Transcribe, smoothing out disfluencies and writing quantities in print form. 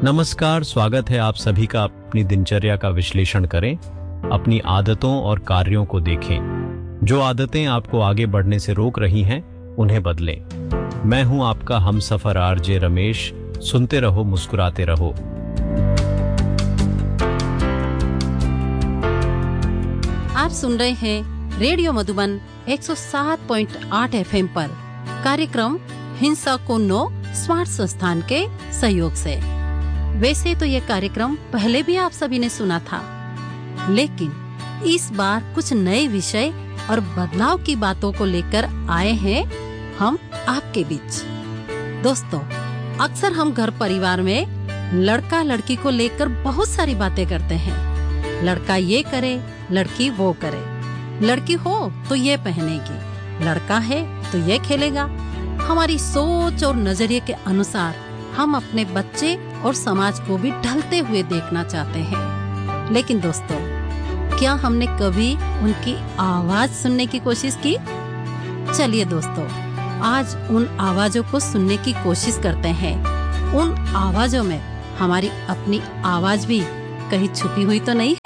नमस्कार, स्वागत है आप सभी का। अपनी दिनचर्या का विश्लेषण करें, अपनी आदतों और कार्यों को देखें। जो आदतें आपको आगे बढ़ने से रोक रही हैं, उन्हें बदलें। मैं हूं आपका हमसफर आरजे रमेश। सुनते रहो, मुस्कुराते रहो। आप सुन रहे हैं रेडियो मधुबन 107.8 FM पर कार्यक्रम हिंसा को नो स्वार्थ संस्थान के सहयोग से। वैसे तो ये कार्यक्रम पहले भी आप सभी ने सुना था, लेकिन इस बार कुछ नए विषय और बदलाव की बातों को लेकर आए हैं हम आपके बीच। दोस्तों, अक्सर हम घर परिवार में लड़का लड़की को लेकर बहुत सारी बातें करते हैं। लड़का ये करे, लड़की वो करे। लड़की हो तो ये पहनेगी, लड़का है तो ये खेलेगा। हमारी सोच और नजरिए के अनुसार हम अपने बच्चे और समाज को भी ढलते हुए देखना चाहते हैं। लेकिन दोस्तों, क्या हमने कभी उनकी आवाज सुनने की कोशिश की? चलिए दोस्तों, आज उन आवाजों को सुनने की कोशिश करते हैं। उन आवाजों में हमारी अपनी आवाज भी कहीं छुपी हुई तो नहीं?